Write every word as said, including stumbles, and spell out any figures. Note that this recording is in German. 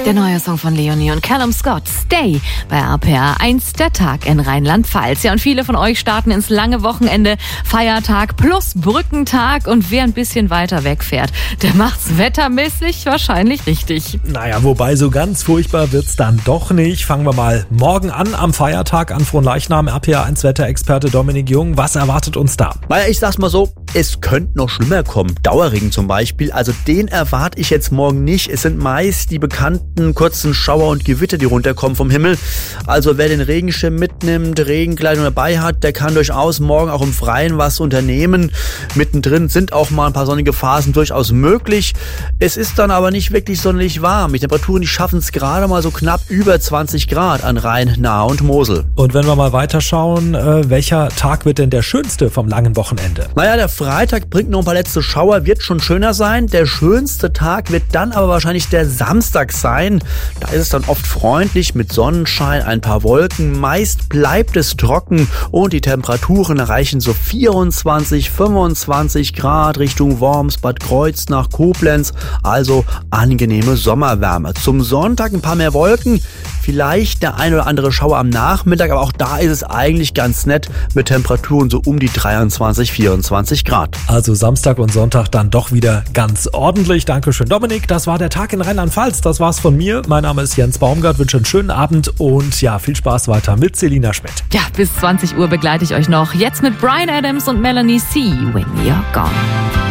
Der neue Song von Leonie und Callum Scott, Stay, bei R P R eins, der Tag in Rheinland-Pfalz. Ja, und viele von euch starten ins lange Wochenende, Feiertag plus Brückentag. Und wer ein bisschen weiter wegfährt, der macht's wettermäßig wahrscheinlich richtig. Naja, wobei so ganz furchtbar wird's dann doch nicht. Fangen wir mal morgen an, am Feiertag an Fronleichnam. R P R eins Wetterexperte Dominik Jung, was erwartet uns da? Naja, ich sag's mal so, es könnte noch schlimmer kommen. Dauerregen zum Beispiel, also den erwarte ich jetzt morgen nicht. Es sind meist die bekannten kurzen Schauer und Gewitter, die runterkommen vom Himmel. Also wer den Regenschirm mitnimmt, Regenkleidung dabei hat, der kann durchaus morgen auch im Freien was unternehmen. Mittendrin sind auch mal ein paar sonnige Phasen durchaus möglich. Es ist dann aber nicht wirklich sonderlich warm. Die Temperaturen, die schaffen es gerade mal so knapp über zwanzig Grad an Rhein, Nahe und Mosel. Und wenn wir mal weiterschauen, äh, welcher Tag wird denn der schönste vom langen Wochenende? Naja, der Freitag bringt noch ein paar letzte Schauer, wird schon schöner sein. Der schönste Tag wird dann aber wahrscheinlich der Samstag sein. Da ist es dann oft freundlich mit Sonnenschein, ein paar Wolken. Meist bleibt es trocken und die Temperaturen erreichen so vierundzwanzig, fünfundzwanzig Grad Richtung Worms, Bad Kreuznach, Koblenz. Also angenehme Sommerwärme. Zum Sonntag ein paar mehr Wolken. Vielleicht der ein oder andere Schauer am Nachmittag, aber auch da ist es eigentlich ganz nett mit Temperaturen so um die dreiundzwanzig, vierundzwanzig Grad. Also Samstag und Sonntag dann doch wieder ganz ordentlich. Dankeschön, Dominik. Das war der Tag in Rheinland-Pfalz. Das war's von mir. Mein Name ist Jens Baumgart. Wünsche einen schönen Abend und ja, viel Spaß weiter mit Selina Schmidt. Ja, bis zwanzig Uhr begleite ich euch noch. Jetzt mit Bryan Adams und Melanie C. When You're Gone.